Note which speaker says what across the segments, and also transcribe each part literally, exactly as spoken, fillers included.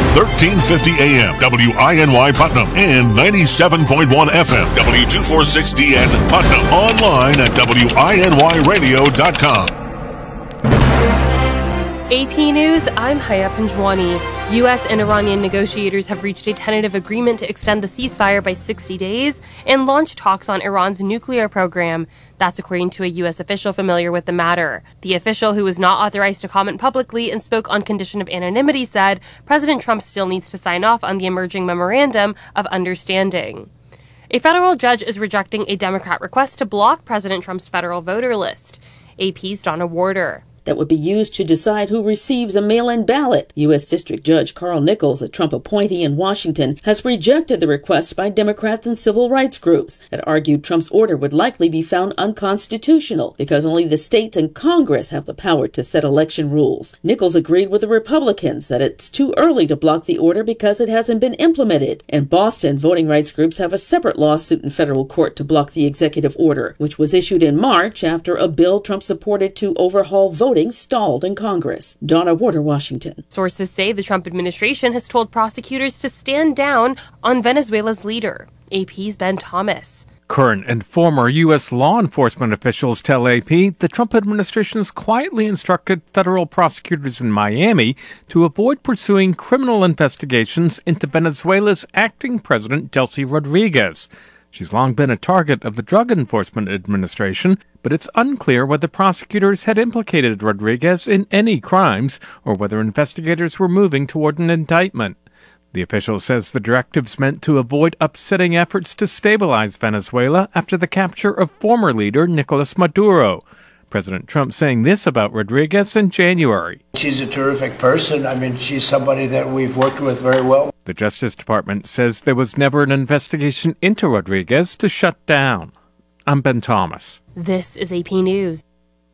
Speaker 1: thirteen fifty A M, W I N Y Putnam, and ninety-seven point one F M, W two forty-six D N Putnam. Online at W I N Y radio dot com.
Speaker 2: A P News, I'm Haya Panjwani. U S and Iranian negotiators have reached a tentative agreement to extend the ceasefire by sixty days and launch talks on Iran's nuclear program. That's according to a U S official familiar with the matter. The official, who was not authorized to comment publicly and spoke on condition of anonymity, said President Trump still needs to sign off on the emerging memorandum of understanding. A federal judge is rejecting a Democrat request to block President Trump's federal voter list. A P's Donna Warder.
Speaker 3: That would be used to decide who receives a mail-in ballot. U S. District Judge Carl Nichols, a Trump appointee in Washington, has rejected the request by Democrats and civil rights groups that argued Trump's order would likely be found unconstitutional because only the states and Congress have the power to set election rules. Nichols agreed with the Republicans that it's too early to block the order because it hasn't been implemented. In Boston, voting rights groups have a separate lawsuit in federal court to block the executive order, which was issued in March after a bill Trump supported to overhaul voting stalled in Congress. Donna Warder, Washington.
Speaker 2: Sources say the Trump administration has told prosecutors to stand down on Venezuela's leader. A P's Ben Thomas.
Speaker 4: Current and former U S law enforcement officials tell A P the Trump administration has quietly instructed federal prosecutors in Miami to avoid pursuing criminal investigations into Venezuela's acting president, Delcy Rodriguez. She's long been a target of the Drug Enforcement Administration, but it's unclear whether prosecutors had implicated Rodriguez in any crimes or whether investigators were moving toward an indictment. The official says the directive's meant to avoid upsetting efforts to stabilize Venezuela after the capture of former leader Nicolas Maduro. President Trump saying this about Rodriguez in January.
Speaker 5: She's a terrific person. I mean, she's somebody that we've worked with very well.
Speaker 4: The Justice Department says there was never an investigation into Rodriguez to shut down. I'm Ben Thomas.
Speaker 2: This is A P News.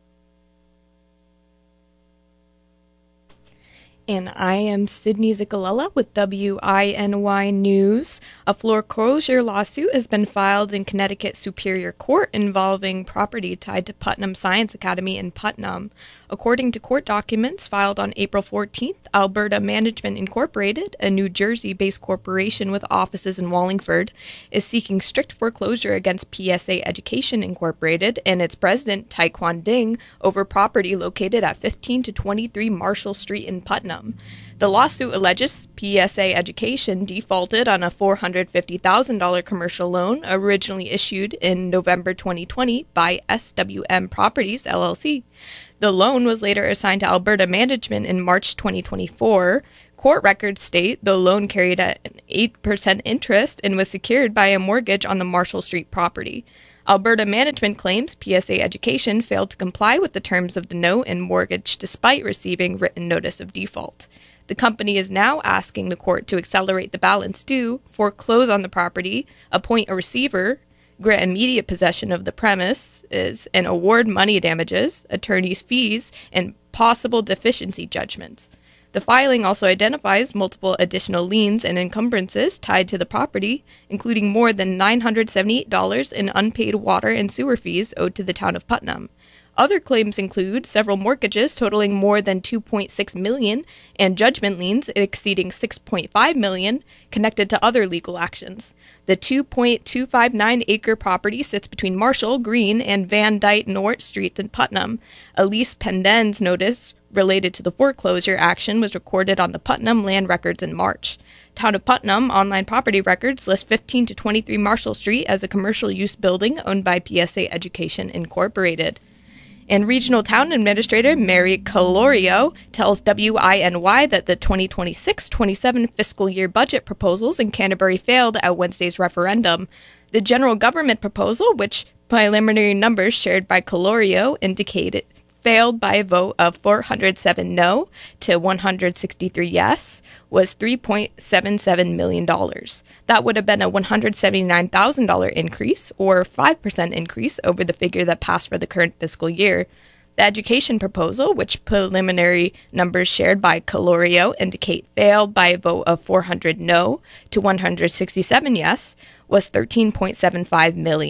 Speaker 6: And I am Sydney Zicalella with W I N Y News. A foreclosure lawsuit has been filed in Connecticut Superior Court involving property tied to Putnam Science Academy in Putnam. According to court documents filed on April fourteenth, Alberta Management Incorporated, a New Jersey-based corporation with offices in Wallingford, is seeking strict foreclosure against P S A Education Incorporated and its president, Taekwon Ding, over property located at fifteen to twenty-three Marshall Street in Putnam. The lawsuit alleges P S A Education defaulted on a four hundred fifty thousand dollars commercial loan originally issued in November twenty twenty by S W M Properties, L L C. The loan was later assigned to Alberta Management in March twenty twenty-four. Court records state the loan carried at an eight percent interest and was secured by a mortgage on the Marshall Street property. Alberta Management claims P S A Education failed to comply with the terms of the note and mortgage despite receiving written notice of default. The company is now asking the court to accelerate the balance due, foreclose on the property, appoint a receiver, grant immediate possession of the premises, and award money damages, attorney's fees, and possible deficiency judgments. The filing also identifies multiple additional liens and encumbrances tied to the property, including more than nine hundred seventy-eight dollars in unpaid water and sewer fees owed to the town of Putnam. Other claims include several mortgages totaling more than two point six million dollars and judgment liens exceeding six point five million dollars connected to other legal actions. The two point two five nine acre property sits between Marshall, Green, and Van Dyke North Streets in Putnam. Elise Penden's notice related to the foreclosure action was recorded on the Putnam land records in March. Town of Putnam online property records list fifteen to twenty-three Marshall Street as a commercial use building owned by P S A Education Incorporated. And Regional Town Administrator Mary Calorio tells W I N Y that the twenty twenty-six twenty-seven fiscal year budget proposals in Canterbury failed at Wednesday's referendum. The general government proposal, which preliminary numbers shared by Calorio indicated failed by a vote of four hundred seven no to one hundred sixty-three yes, was three point seven seven million dollars. That would have been a one hundred seventy-nine thousand dollars increase, or five percent increase over the figure that passed for the current fiscal year. The education proposal, which preliminary numbers shared by Calorio indicate failed by a vote of four hundred no to one hundred sixty-seven yes, was thirteen point seven five million dollars.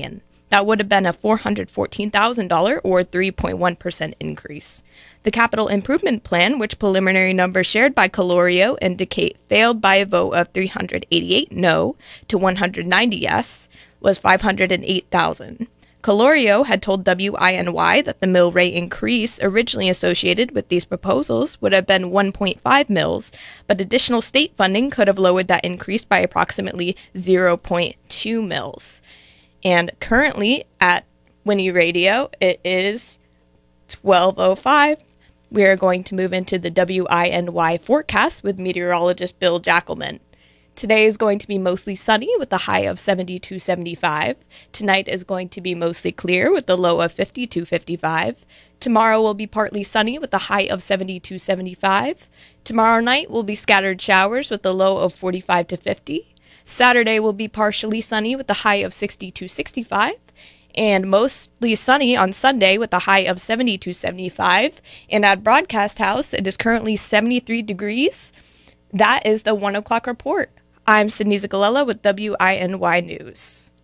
Speaker 6: That would have been a four hundred fourteen thousand dollars or three point one percent increase. The capital improvement plan, which preliminary numbers shared by Colorio indicate failed by a vote of three hundred eighty-eight no to one hundred ninety yes, was five hundred eight thousand dollars. Colorio had told W I N Y that the mill rate increase originally associated with these proposals would have been one point five mils, but additional state funding could have lowered that increase by approximately zero point two mils. And currently at Winnie Radio, it is twelve oh five. We are going to move into the W I N Y forecast with meteorologist Bill Jackelman. Today is going to be mostly sunny with a high of seventy-two seventy-five. Tonight is going to be mostly clear with a low of fifty-two fifty-five. Tomorrow will be partly sunny with a high of seventy-two seventy-five. Tomorrow night will be scattered showers with a low of forty-five to fifty. Saturday will be partially sunny with a high of sixty-two sixty-five. And mostly sunny on Sunday with a high of seventy-two seventy-five. And at Broadcast House, it is currently seventy-three degrees. That is the one o'clock report. I'm Sydney Zagalella with W I N Y News.